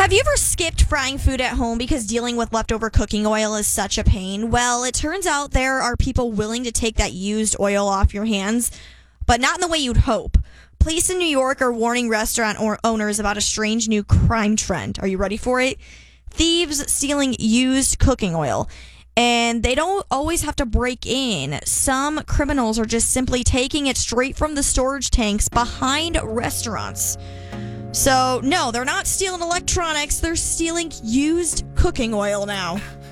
Have you ever skipped frying food at home because dealing with leftover cooking oil is such a pain? Well, it turns out there are people willing to take that used oil off your hands, but not in the way you'd hope. Police in New York are warning restaurant owners about a strange new crime trend. Are you ready for it? Thieves stealing used cooking oil. And they don't always have to break in. Some criminals are just simply taking it straight from the storage tanks behind restaurants. So, no, they're not stealing electronics. They're stealing used cooking oil now.